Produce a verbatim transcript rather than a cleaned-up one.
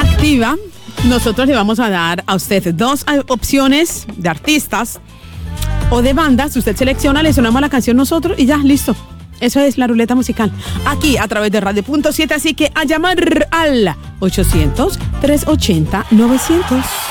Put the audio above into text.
activa, nosotros le vamos a dar a usted dos opciones de artistas o de bandas. Usted selecciona, le sonamos la canción nosotros y ya, listo. Eso es la ruleta musical. Aquí a través de Radio Punto siete. Así que a llamar al ochocientos, trescientos ochenta, novecientos.